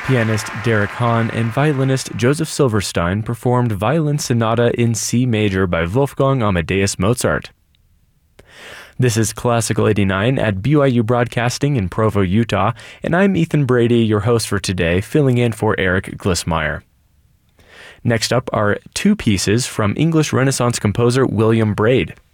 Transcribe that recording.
Pianist Derek Hahn and violinist Joseph Silverstein performed Violin Sonata in C major by Wolfgang Amadeus Mozart. This is Classical 89 at BYU Broadcasting in Provo, Utah, and I'm Ethan Brady, your host for today, filling in for Eric Glissmeyer. Next up are two pieces from English Renaissance composer William Braid.